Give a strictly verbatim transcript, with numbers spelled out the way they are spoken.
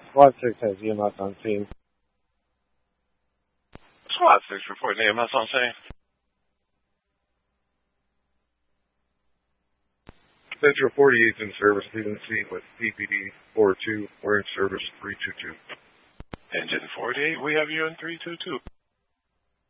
Squad six has E M S on scene. Squad six reporting E M S on scene. Central forty-eight in service, leaving the scene with D P D four two, we're in service three two two. Engine forty-eight, we have you in three two two.